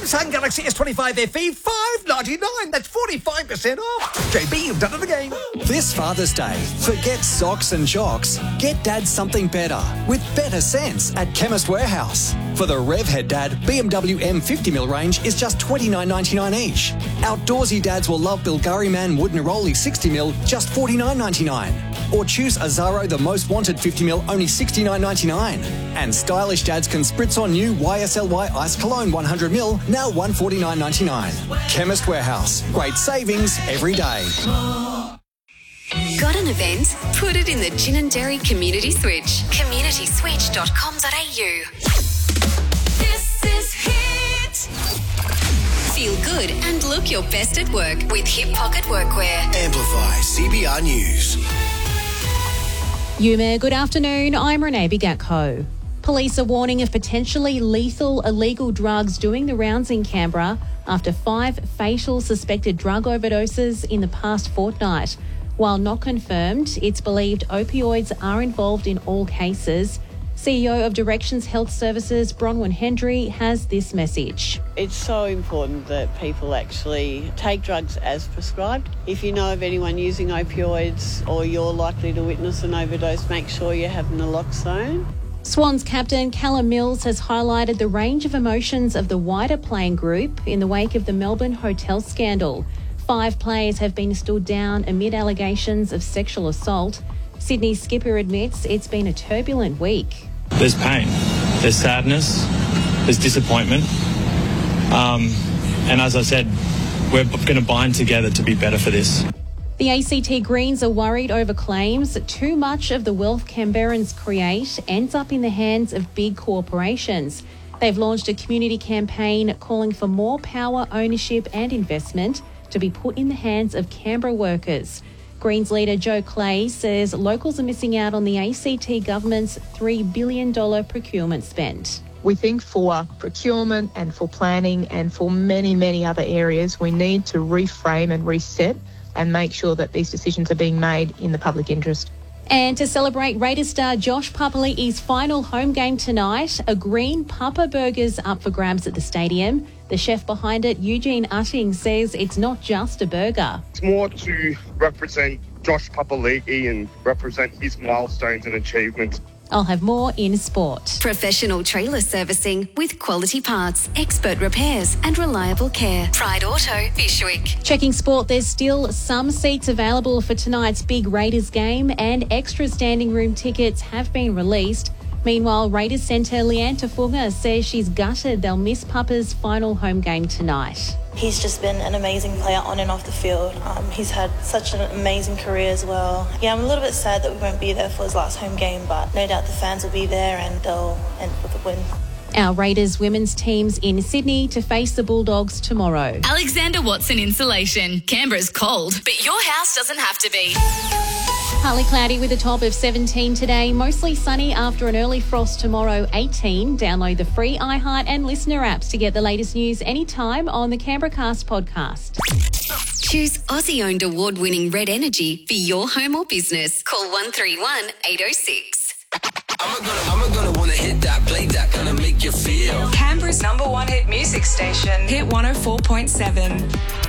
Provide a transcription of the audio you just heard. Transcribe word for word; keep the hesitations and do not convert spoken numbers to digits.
Samsung Galaxy S twenty-five F E, five ninety-nine. That's forty-five percent off. J B, you've done it again. This Father's Day, forget socks and jocks. Get Dad something better with better sense at Chemist Warehouse. For the Revhead Dad, B M W M fifty mil range is just twenty-nine ninety-nine each. Outdoorsy dads will love Bulgari Man Wood Neroli sixty mil, just forty-nine ninety-nine. Or choose Azaro The Most Wanted fifty mil, only sixty-nine ninety-nine. And stylish dads can spritz on new Y S L Y Ice Cologne one hundred mil, now one forty-nine ninety-nine. Chemist Warehouse. Great savings every day. Got an event? Put it in the Gin and Dairy Community Switch. community switch dot com dot a u. This is Hit. Feel good and look your best at work with Hip Pocket Workwear. Amplify C B R News. Yuma, good afternoon. I'm Renee Bigatko. Police are warning of potentially lethal illegal drugs doing the rounds in Canberra after five fatal suspected drug overdoses in the past fortnight. While not confirmed, it's believed opioids are involved in all cases. C E O of Directions Health Services, Bronwyn Hendry, has this message. It's so important that people actually take drugs as prescribed. If you know of anyone using opioids or you're likely to witness an overdose, make sure you have naloxone. Swans captain Callum Mills has highlighted the range of emotions of the wider playing group in the wake of the Melbourne hotel scandal. Five players have been stood down amid allegations of sexual assault. Sydney's skipper admits it's been a turbulent week. There's pain, there's sadness, there's disappointment. Um, and as I said, we're going to bind together to be better for this. The A C T Greens are worried over claims too much of the wealth Canberrans create ends up in the hands of big corporations. They've launched a community campaign calling for more power, ownership and investment to be put in the hands of Canberra workers. Greens leader Joe Clay says locals are missing out on the A C T government's three billion dollars procurement spend. We think for procurement and for planning and for many, many other areas, we need to reframe and reset and make sure that these decisions are being made in the public interest. And to celebrate Raiders star Josh Papali'i's final home game tonight, a green Papa Burger's up for grabs at the stadium. The chef behind it, Eugene Utting, says it's not just a burger. It's more to represent Josh Papali'i and represent his milestones and achievements. I'll have more in sport. Professional trailer servicing with quality parts, expert repairs and reliable care. Pride Auto, Bishwick. Checking sport, there's still some seats available for tonight's big Raiders game and extra standing room tickets have been released. Meanwhile, Raiders centre Leanne Tafunga says she's gutted they'll miss Papa's final home game tonight. He's just been an amazing player on and off the field. Um, he's had such an amazing career as well. Yeah, I'm a little bit sad that we won't be there for his last home game, but no doubt the fans will be there and they'll end with a win. Our Raiders women's team's in Sydney to face the Bulldogs tomorrow. Alexander Watson Insulation. Canberra's cold, but your house doesn't have to be. Partly cloudy with a top of seventeen today. Mostly sunny after an early frost tomorrow, eighteen. Download the free iHeart and Listener apps to get the latest news anytime on the Canberra Cast podcast. Choose Aussie-owned award-winning Red Energy for your home or business. Call one three one, eight oh six. I'm gonna, I'm gonna wanna hit that, play that, gonna make you feel. Canberra's number one hit music station, Hit one oh four point seven.